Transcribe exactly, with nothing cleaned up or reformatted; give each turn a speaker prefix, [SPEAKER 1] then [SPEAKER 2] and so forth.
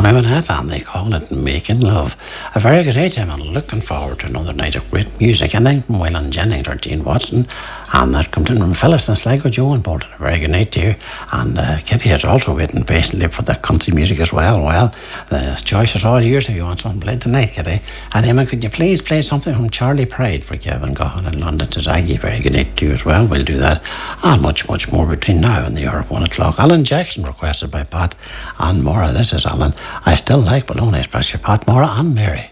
[SPEAKER 1] Tommy Manette, and they call it Making Love. A very good day, Tim, and looking forward to another night of great music. And then from Waylon Jennings or Gene Watson, and that comes in from Phyllis and Sligo Joe and Bolton. A very good night to you. And uh, Kitty is also waiting patiently for the country music as well. Well, the choice is all yours if you want something played tonight, Kitty. And Emma, could you please play something from Charlie Pride for Kevin Gahan in London to Zaggy? Very good night to you as well. We'll do that. And much, much more between now and the hour of one o'clock. Alan Jackson requested by Pat and Maura. This is Alan. I still like bologna, especially Pat, Maura and Mary.